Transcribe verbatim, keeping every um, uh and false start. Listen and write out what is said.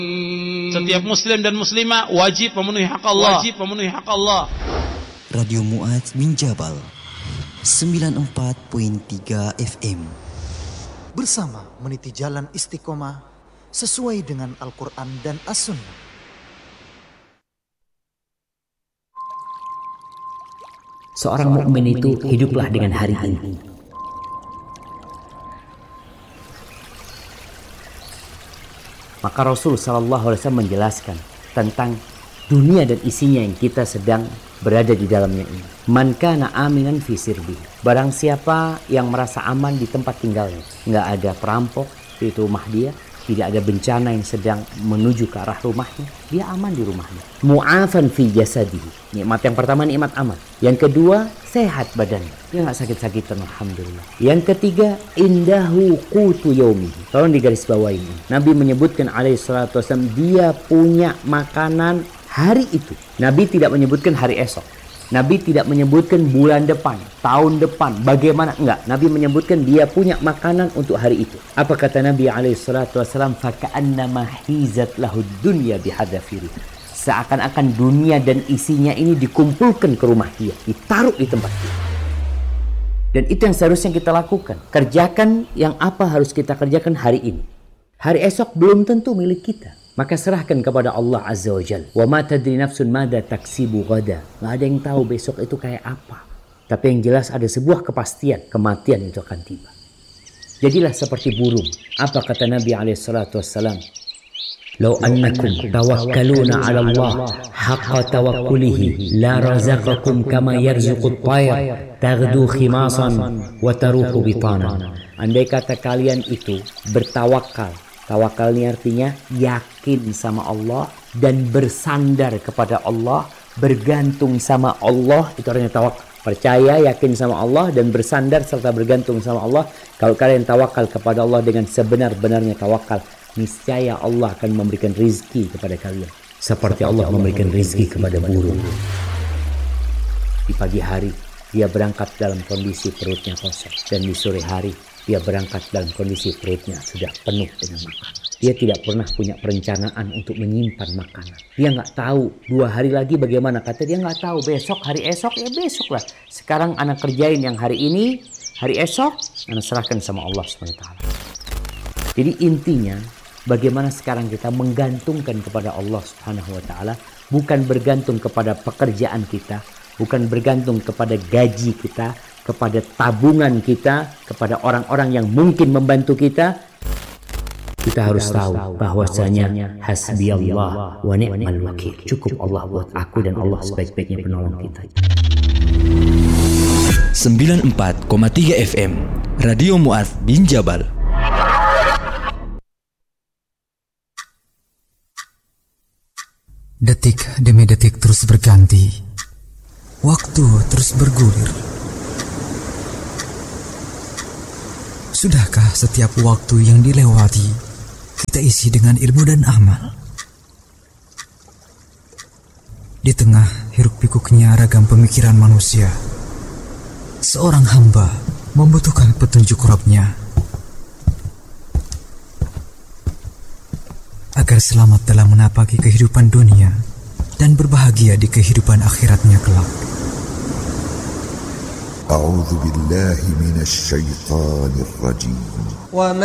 Setiap muslim dan muslimah wajib memenuhi hak Allah. Wajib memenuhi hak Allah. Radio Mu'adz bin Jabal sembilan puluh empat koma tiga F M. Bersama meniti jalan istiqomah sesuai dengan Al-Quran dan As-Sunnah. Seorang mukmin itu hiduplah dengan hari ini. Maka Rasul Sallallahu Alaihi Wasallam menjelaskan tentang dunia dan isinya yang kita sedang berada di dalamnya ini. Man kana aminan fi sirbi. Barang siapa yang merasa aman di tempat tinggalnya, nggak ada perampok di rumah dia, tidak ada bencana yang sedang menuju ke arah rumahnya, dia aman di rumahnya. Mu'afan fi jasadihi. Nikmat yang pertama nikmat aman. Yang kedua sehat badannya, dia nggak sakit-sakitan, alhamdulillah. Yang ketiga indahu qutu yaumihi. Tolong digaris bawahi ini. Nabi menyebutkan alaihi salatu wasallam dia punya makanan hari itu. Nabi tidak menyebutkan hari esok. Nabi tidak menyebutkan bulan depan, tahun depan, bagaimana, enggak. Nabi menyebutkan dia punya makanan untuk hari itu. Apa kata Nabi alaihi salatu wasallam? Faka'annama hizat lahud dunya bihadafiri. Seakan-akan dunia dan isinya ini dikumpulkan ke rumah dia, ditaruh di tempat dia. Dan itu yang seharusnya kita lakukan. Kerjakan yang apa harus kita kerjakan hari ini. Hari esok belum tentu milik kita. Maka serahkan kepada Allah Azza wa Jalla. Wa ma tadri nafsun mada taksibu ghadan. Nggak ada yang tahu besok itu kayak apa. Tapi yang jelas ada sebuah kepastian, kematian itu akan tiba. Jadilah seperti burung. Apa kata Nabi alaihi salatu wassalam? Lau annakum tawakkaluna 'ala Allah haqqa tawakkulihi la razaqakum kama yarzuqut tayr taghdu khimasan wa taruhu bitanan. Andai kata kalian itu bertawakal. Tawakal ini artinya yakin sama Allah dan bersandar kepada Allah, bergantung sama Allah, itu artinya tawakal. Percaya, yakin sama Allah dan bersandar serta bergantung sama Allah. Kalau kalian tawakal kepada Allah dengan sebenar-benarnya tawakal, niscaya Allah akan memberikan rizki kepada kalian. Seperti Allah memberikan rizki kepada burung. Di pagi hari dia berangkat dalam kondisi perutnya kosong, dan di sore hari dia berangkat dalam kondisi perutnya sudah penuh dengan makanan. Dia tidak pernah punya perencanaan untuk menyimpan makanan. Dia nggak tahu dua hari lagi bagaimana. Kata dia nggak tahu besok, hari esok, ya besok lah. Sekarang anak kerjain yang hari ini, hari esok anak serahkan sama Allah subhanahu wa taala. Jadi intinya bagaimana sekarang kita menggantungkan kepada Allah subhanahu wa taala. Bukan bergantung kepada pekerjaan kita. Bukan bergantung kepada gaji kita, kepada tabungan kita, kepada orang-orang yang mungkin membantu kita. Kita harus tahu bahwasanya hasbiyallah wa ni'mal wakil. Cukup Allah buat aku dan Allah sebaik-baiknya penolong kita. sembilan puluh empat koma tiga F M Radio Mu'adz bin Jabal. Detik demi detik terus berganti. Waktu terus bergulir. Sudahkah setiap waktu yang dilewati kita isi dengan ilmu dan amal? Di tengah hiruk pikuknya ragam pemikiran manusia, seorang hamba membutuhkan petunjuk Rabb-Nya agar selamat dalam menapaki kehidupan dunia dan berbahagia di kehidupan akhiratnya kelak. A'udzu billahi minasy syaithanir rajim.